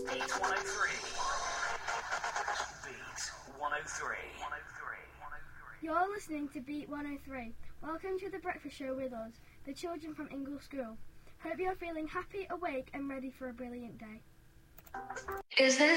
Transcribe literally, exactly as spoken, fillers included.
Beat one oh three. Beat one oh three. You're listening to Beat one oh three. Welcome to the breakfast show with us, the children from Ingle School. Hope you're feeling happy, awake and ready for a brilliant day. Is this